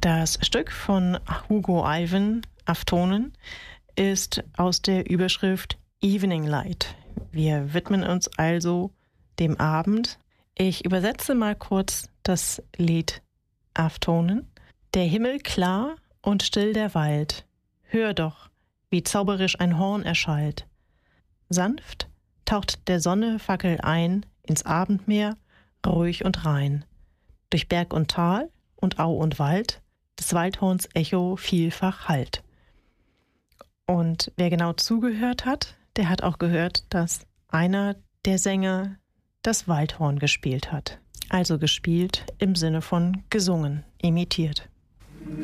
Das Stück von Hugo Eyvind, Aftonen, ist aus der Überschrift Evening Light. Wir widmen uns also dem Abend. Ich übersetze mal kurz das Lied Aftonen. Der Himmel klar und still der Wald. Hör doch, wie zauberisch ein Horn erschallt. Sanft taucht der Sonne Fackel ein ins Abendmeer, ruhig und rein. Durch Berg und Tal und Au und Wald des Waldhorns Echo vielfach hallt. Und wer genau zugehört hat, der hat auch gehört, dass einer der Sänger das Waldhorn gespielt hat. Also gespielt im Sinne von gesungen, imitiert.